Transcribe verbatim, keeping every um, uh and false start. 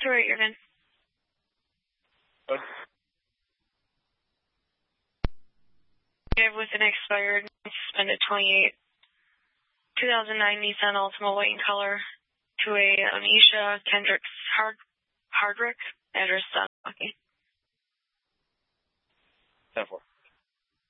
to right, you're good. Good. With an expired suspended twenty-eight two thousand nine Nissan Altima white in color to a Anisha Kendricks Hard Hardrick, address on okay. ten four.